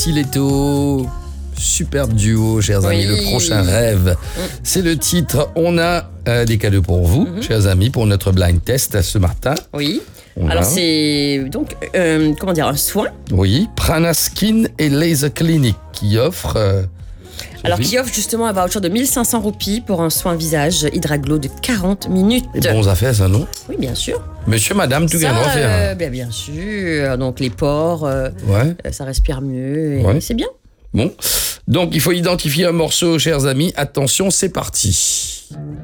Alexis Leto. Superbe duo, chers amis, le prochain rêve. C'est le titre. On a des cadeaux pour vous, chers amis, pour notre blind test ce matin. Oui. Alors c'est donc un soin. Oui, Prana Skin et Laser Clinic qui offrent. Qui offre justement un voucher de 1500 roupies pour un soin visage Hydraglow de 40 minutes. Et bons affaires, ça, non? Oui, bien sûr. Monsieur, madame, tout gagnera faire. Bien sûr. Donc les pores, ça respire mieux et c'est bien. Bon, donc il faut identifier un morceau, chers amis. Attention, c'est parti.